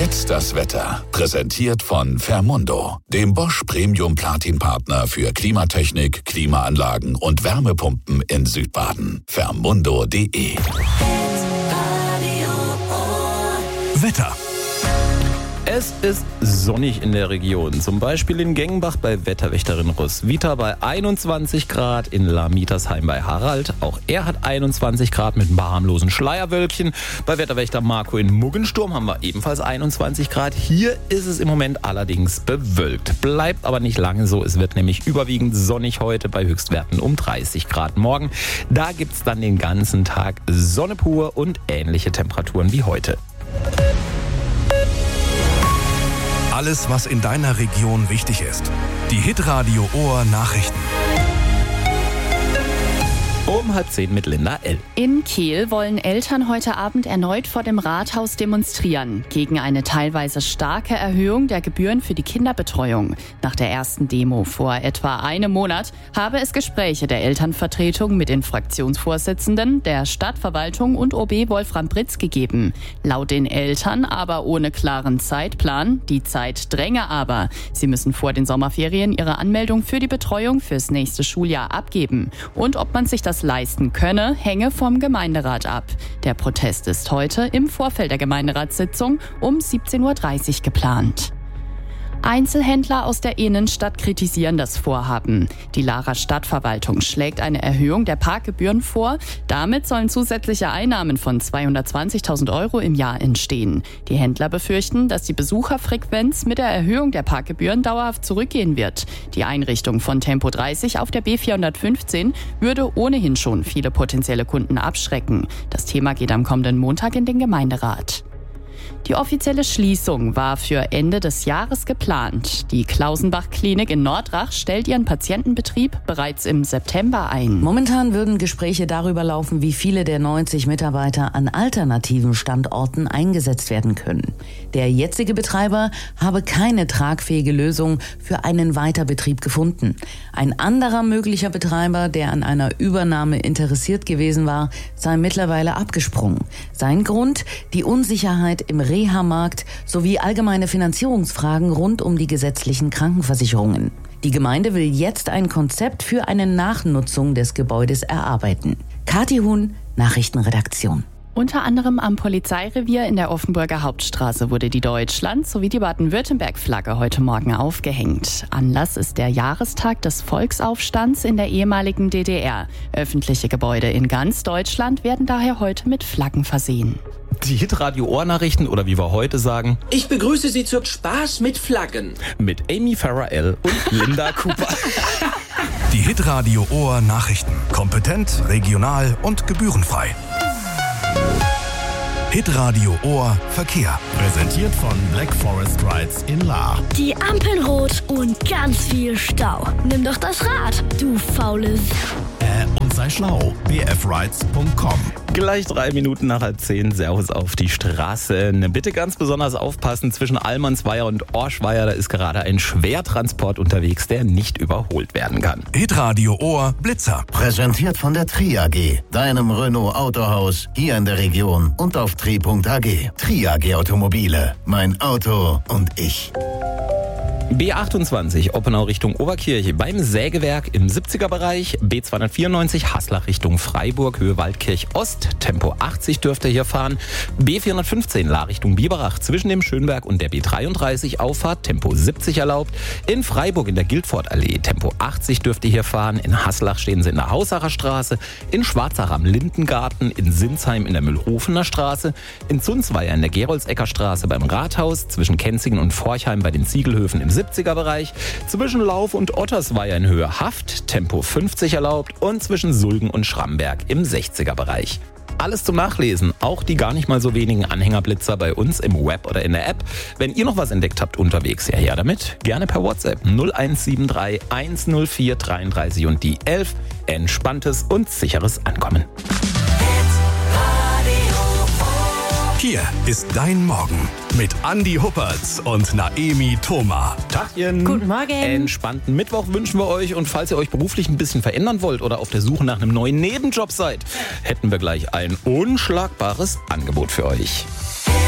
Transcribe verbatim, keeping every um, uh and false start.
Jetzt das Wetter. Präsentiert von Fermundo, dem Bosch Premium Platin Partner für Klimatechnik, Klimaanlagen und Wärmepumpen in Südbaden. Fermundo punkt de. Wetter. Es ist sonnig in der Region, zum Beispiel in Gengenbach bei Wetterwächterin Roswitha bei einundzwanzig Grad, in Lamitersheim bei Harald. Auch er hat einundzwanzig Grad mit ein paar harmlosen Schleierwölkchen. Bei Wetterwächter Marco in Muggensturm haben wir ebenfalls einundzwanzig Grad. Hier ist es im Moment allerdings bewölkt. Bleibt aber nicht lange so, es wird nämlich überwiegend sonnig heute bei Höchstwerten um dreißig Grad morgen. Da gibt es dann den ganzen Tag Sonne pur und ähnliche Temperaturen wie heute. Alles, was in deiner Region wichtig ist. Die Hitradio Ohr Nachrichten. Um halb zehn mit Linda L. In Kehl wollen Eltern heute Abend erneut vor dem Rathaus demonstrieren. Gegen eine teilweise starke Erhöhung der Gebühren für die Kinderbetreuung. Nach der ersten Demo vor etwa einem Monat habe es Gespräche der Elternvertretung mit den Fraktionsvorsitzenden, der Stadtverwaltung und O B Wolfram Britz gegeben. Laut den Eltern aber ohne klaren Zeitplan. Die Zeit dränge aber. Sie müssen vor den Sommerferien ihre Anmeldung für die Betreuung fürs nächste Schuljahr abgeben. Und ob man sich das leisten könne, hänge vom Gemeinderat ab. Der Protest ist heute im Vorfeld der Gemeinderatssitzung um siebzehn Uhr dreißig geplant. Einzelhändler aus der Innenstadt kritisieren das Vorhaben. Die Lahrer Stadtverwaltung schlägt eine Erhöhung der Parkgebühren vor. Damit sollen zusätzliche Einnahmen von zweihundertzwanzigtausend Euro im Jahr entstehen. Die Händler befürchten, dass die Besucherfrequenz mit der Erhöhung der Parkgebühren dauerhaft zurückgehen wird. Die Einrichtung von Tempo dreißig auf der B vierhundertfünfzehn würde ohnehin schon viele potenzielle Kunden abschrecken. Das Thema geht am kommenden Montag in den Gemeinderat. Die offizielle Schließung war für Ende des Jahres geplant. Die Klausenbach-Klinik in Nordrach stellt ihren Patientenbetrieb bereits im September ein. Momentan würden Gespräche darüber laufen, wie viele der neunzig Mitarbeiter an alternativen Standorten eingesetzt werden können. Der jetzige Betreiber habe keine tragfähige Lösung für einen Weiterbetrieb gefunden. Ein anderer möglicher Betreiber, der an einer Übernahme interessiert gewesen war, sei mittlerweile abgesprungen. Sein Grund: die Unsicherheit im Reha-Markt sowie allgemeine Finanzierungsfragen rund um die gesetzlichen Krankenversicherungen. Die Gemeinde will jetzt ein Konzept für eine Nachnutzung des Gebäudes erarbeiten. Kathi Huhn, Nachrichtenredaktion. Unter anderem am Polizeirevier in der Offenburger Hauptstraße wurde die Deutschland- sowie die Baden-Württemberg-Flagge heute Morgen aufgehängt. Anlass ist der Jahrestag des Volksaufstands in der ehemaligen D D R. Öffentliche Gebäude in ganz Deutschland werden daher heute mit Flaggen versehen. Die Hitradio Ohrnachrichten, oder wie wir heute sagen, ich begrüße Sie zu Spaß mit Flaggen. Mit Amy Farrah L. und Linda Cooper. Die Hitradio Ohr Nachrichten. Kompetent, regional und gebührenfrei. Hitradio Ohr Verkehr. Präsentiert von Black Forest Rides in Lahr. Die Ampeln rot und ganz viel Stau. Nimm doch das Rad, du faule S- Äh, und sei schlau. b f rides punkt com. Gleich drei Minuten nach halb zehn. Servus auf die Straße. Bitte ganz besonders aufpassen, zwischen Allmannsweier und Orschweier, da ist gerade ein Schwertransport unterwegs, der nicht überholt werden kann. Hitradio Ohr Blitzer. Präsentiert von der Tri A G, deinem Renault Autohaus hier in der Region und auf tri punkt a g. Tri A G Automobile, mein Auto und ich. B achtundzwanzig Oppenau Richtung Oberkirche beim Sägewerk im siebziger Bereich. B zweihundertvierundneunzig Haslach Richtung Freiburg, Höhe Waldkirch Ost. Tempo achtzig dürfte hier fahren. B vierhundertfünfzehn Lahr Richtung Biberach zwischen dem Schönberg und der B dreiunddreißig Auffahrt. Tempo siebzig erlaubt. In Freiburg in der Gildfortallee Tempo achtzig dürfte hier fahren. In Haslach stehen sie in der Hausacher Straße. In Schwarzach am Lindengarten. In Sinsheim in der Mühlhofener Straße. In Zunzweier in der Geroldsecker Straße beim Rathaus. Zwischen Kenzingen und Forchheim bei den Ziegelhöfen im siebziger Bereich, zwischen Lauf und Ottersweier in Höhe Haft, Tempo fünfzig erlaubt und zwischen Sulgen und Schramberg im sechziger Bereich. Alles zum Nachlesen, auch die gar nicht mal so wenigen Anhängerblitzer bei uns im Web oder in der App. Wenn ihr noch was entdeckt habt unterwegs, ja her damit, gerne per WhatsApp null eins sieben drei eins null vier dreiunddreißig und die elf. Entspanntes und sicheres Ankommen. Hier ist dein Morgen mit Andi Huppertz und Naemi Thoma. Tachchen. Guten Morgen. Entspannten Mittwoch wünschen wir euch, und falls ihr euch beruflich ein bisschen verändern wollt oder auf der Suche nach einem neuen Nebenjob seid, hätten wir gleich ein unschlagbares Angebot für euch.